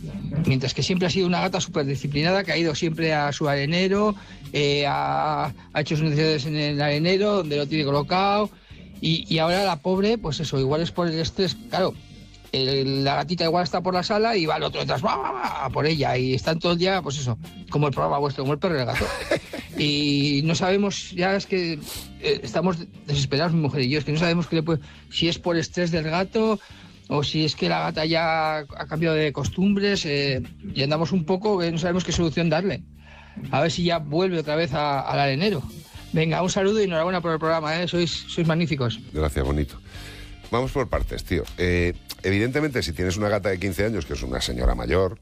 Mientras que siempre ha sido una gata súper disciplinada, que ha ido siempre a su arenero, ha hecho sus necesidades en el arenero, donde lo tiene colocado, y ahora la pobre, pues eso, igual es por el estrés, claro. La gatita igual está por la sala y va el otro detrás, va por ella, y están todo el día, pues eso, como el programa vuestro, como el perro y el gato. Y no sabemos, ya es que estamos desesperados, mi mujer y yo, es que no sabemos si es por estrés del gato o si es que la gata ya ha cambiado de costumbres, y andamos un poco que no sabemos qué solución darle. A ver si ya vuelve otra vez al arenero. Venga, un saludo y enhorabuena por el programa, sois magníficos. Gracias, bonito. Vamos por partes, tío. Evidentemente, si tienes una gata de 15 años, que es una señora mayor,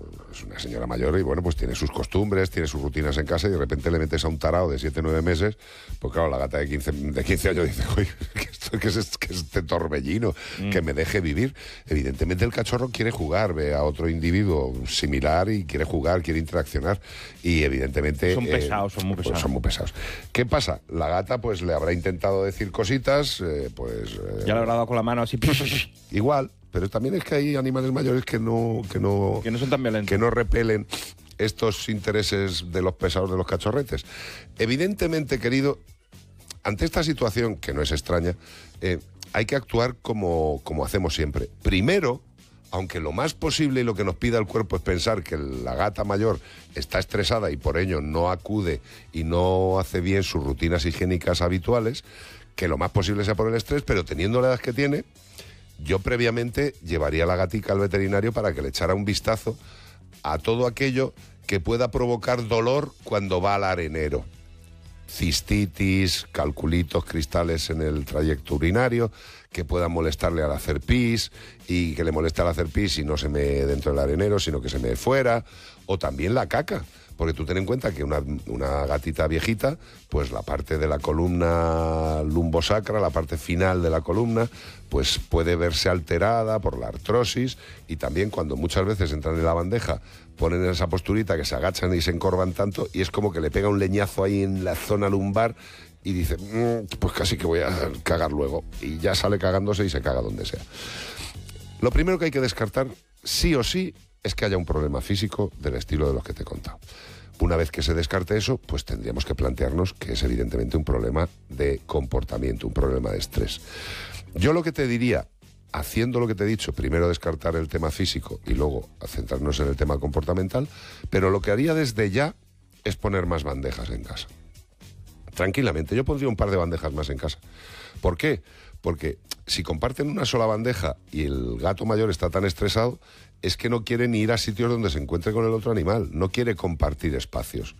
y bueno, pues tiene sus costumbres, tiene sus rutinas en casa, y de repente le metes a un tarao de 7 o 9 meses, pues claro, la gata de 15 años dice, oye, ¿qué es este torbellino? Que me deje vivir. Evidentemente el cachorro quiere jugar, ve a otro individuo similar y quiere jugar, quiere interaccionar, y evidentemente... Son pesados, son muy pesados. Son muy pesados. ¿Qué pasa? La gata pues le habrá intentado decir cositas, ya le habrá dado con la mano así... Igual, pero también es que hay animales mayores que no son tan violentos, que no repelen estos intereses de los pesados de los cachorretes. Evidentemente, querido, ante esta situación, que no es extraña, hay que actuar como hacemos siempre. Primero, aunque lo más posible y lo que nos pida el cuerpo es pensar que la gata mayor está estresada y por ello no acude y no hace bien sus rutinas higiénicas habituales, que lo más posible sea por el estrés, pero teniendo la edad que tiene, yo previamente llevaría a la gatica al veterinario para que le echara un vistazo a todo aquello que pueda provocar dolor cuando va al arenero. Cistitis, calculitos, cristales en el trayecto urinario, que puedan molestarle al hacer pis, y que le moleste al hacer pis y no se mee dentro del arenero, sino que se mee fuera, o también la caca. Porque tú ten en cuenta que una gatita viejita, pues la parte de la columna lumbosacra, la parte final de la columna, pues puede verse alterada por la artrosis, y también cuando muchas veces entran en la bandeja, ponen esa posturita que se agachan y se encorvan tanto, y es como que le pega un leñazo ahí en la zona lumbar y dice, pues casi que voy a cagar luego, y ya sale cagándose y se caga donde sea. Lo primero que hay que descartar, sí o sí, es que haya un problema físico del estilo de los que te he contado. Una vez que se descarte eso, pues tendríamos que plantearnos que es evidentemente un problema de comportamiento, un problema de estrés. Yo lo que te diría, haciendo lo que te he dicho, primero descartar el tema físico y luego centrarnos en el tema comportamental, pero lo que haría desde ya es poner más bandejas en casa. Tranquilamente, yo pondría un par de bandejas más en casa. ¿Por qué? Porque si comparten una sola bandeja y el gato mayor está tan estresado, es que no quiere ni ir a sitios donde se encuentre con el otro animal, no quiere compartir espacios.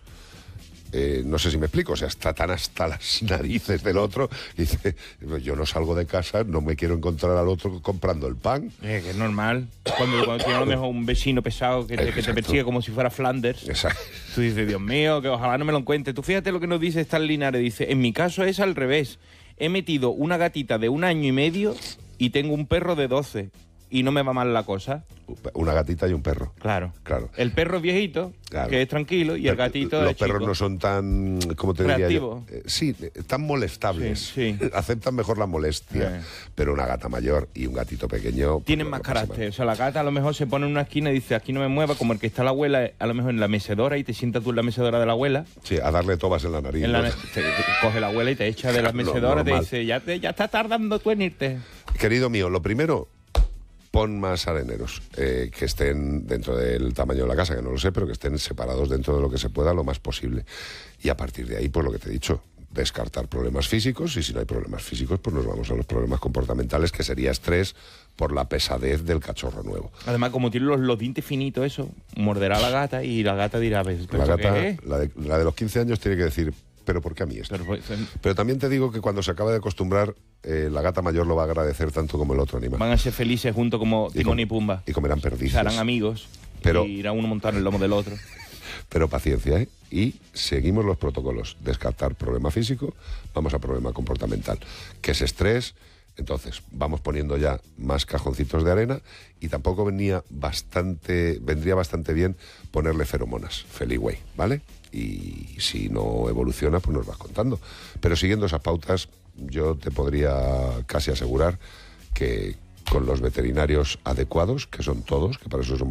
No sé si me explico, o sea, está tan hasta las narices del otro, y dice, yo no salgo de casa, no me quiero encontrar al otro comprando el pan. Que es normal, cuando tiene a lo mejor un vecino pesado que te persigue como si fuera Flanders. Exacto. Tú dices, Dios mío, que ojalá no me lo encuentre. Tú fíjate lo que nos dice Stan Linares, dice, en mi caso es al revés. He metido una gatita de 1 año y medio y tengo un perro de 12. Y no me va mal la cosa. Una gatita y un perro. Claro. Claro. El perro es viejito, claro, que es tranquilo, y el gatito los es chico. Los perros no son tan, ¿cómo te diría yo? Sí, tan molestables. Sí. Aceptan mejor la molestia. Pero una gata mayor y un gatito pequeño... Tienen más carácter. O sea, la gata a lo mejor se pone en una esquina y dice, aquí no me mueva, como el que está la abuela, a lo mejor en la mecedora, y te sientas tú en la mecedora de la abuela. Sí, a darle tobas en la nariz. Te coge la abuela y te echa de la mecedora y te dice, ya está tardando tú en irte. Querido mío, lo primero... Pon más areneros, que estén dentro del tamaño de la casa, que no lo sé, pero que estén separados dentro de lo que se pueda lo más posible. Y a partir de ahí, pues lo que te he dicho, descartar problemas físicos, y si no hay problemas físicos, pues nos vamos a los problemas comportamentales, que sería estrés por la pesadez del cachorro nuevo. Además, como tiene los dientes finitos, eso, morderá a la gata y la gata dirá, ¿pero la gata, qué? La de los 15 años tiene que decir... ¿Pero por qué a mí esto? Pero también te digo que cuando se acaba de acostumbrar, la gata mayor lo va a agradecer tanto como el otro animal. Van a ser felices juntos como Timón y Pumba. Y comerán perdices. Se harán amigos, y irá uno a montar el lomo del otro. Pero paciencia, ¿eh? Y seguimos los protocolos. Descartar problema físico, vamos a problema comportamental. Que es estrés, entonces vamos poniendo ya más cajoncitos de arena, y tampoco vendría bastante bien ponerle feromonas, Feliway, ¿vale? Y si no evoluciona, pues nos vas contando. Pero siguiendo esas pautas, yo te podría casi asegurar que con los veterinarios adecuados, que son todos, que para eso somos